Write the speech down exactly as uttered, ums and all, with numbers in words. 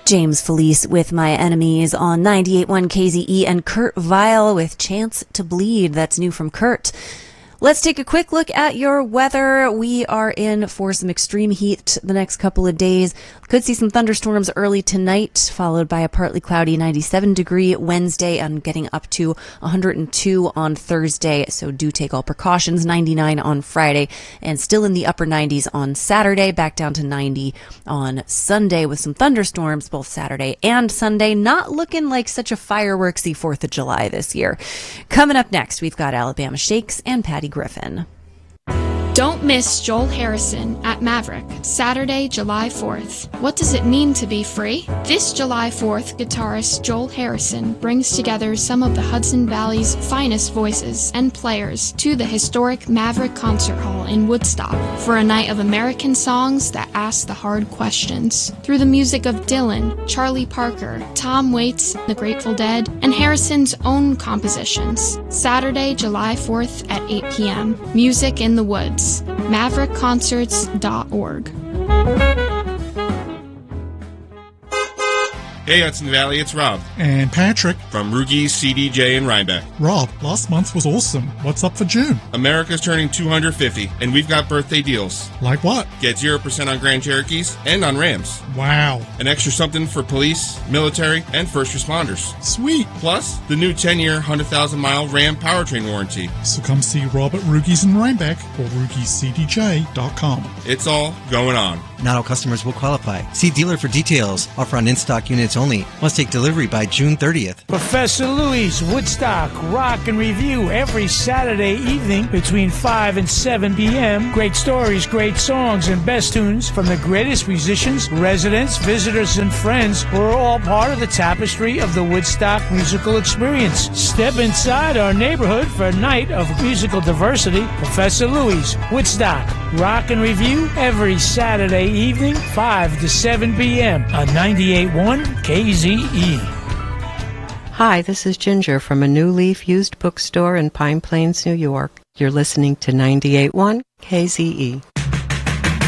James Felice with My Enemies on ninety-eight point one K Z E, and Kurt Vile with Chance to Bleed. That's new from Kurt. Let's take a quick look at your weather. We are in for some extreme heat the next couple of days. Could see some thunderstorms early tonight, followed by a partly cloudy ninety-seven degree Wednesday and getting up to one hundred two on Thursday. So do take all precautions. ninety-nine on Friday and still in the upper nineties on Saturday, back down to ninety on Sunday with some thunderstorms both Saturday and Sunday. Not looking like such a fireworksy fourth of July this year. Coming up next, we've got Alabama Shakes and Patty Griffin. Don't miss Joel Harrison at Maverick, Saturday, July fourth. What does it mean to be free? This July fourth, guitarist Joel Harrison brings together some of the Hudson Valley's finest voices and players to the historic Maverick Concert Hall in Woodstock for a night of American songs that ask the hard questions. Through the music of Dylan, Charlie Parker, Tom Waits, The Grateful Dead, and Harrison's own compositions. Saturday, July fourth at eight p.m. Music in the Woods. maverick concerts dot org. Hey Hudson Valley, it's Rob. And Patrick. From Rugies, C D J, and Rhinebeck. Rob, last month was awesome. What's up for June? America's turning two hundred fifty, and we've got birthday deals. Like what? Get zero percent on Grand Cherokees and on Rams. Wow. An extra something for police, military, and first responders. Sweet. Plus, the new ten-year, one hundred thousand mile Ram powertrain warranty. So come see Rob at Rugies in Rhinebeck or rugies c d j dot com. It's all going on. Not all customers will qualify. See dealer for details. Offer on in-stock units only. Must take delivery by June thirtieth. Professor Louis Woodstock Rock and Review every Saturday evening between five and seven p.m. Great stories, great songs, and best tunes from the greatest musicians, residents, visitors, and friends who are all part of the tapestry of the Woodstock musical experience. Step inside our neighborhood for a night of musical diversity. Professor Louis Woodstock Rock and Review every Saturday evening, five to seven p.m. on ninety-eight point one K Z E. Hi, this is Ginger from a New Leaf used bookstore in Pine Plains, New York. You're listening to ninety-eight point one K Z E.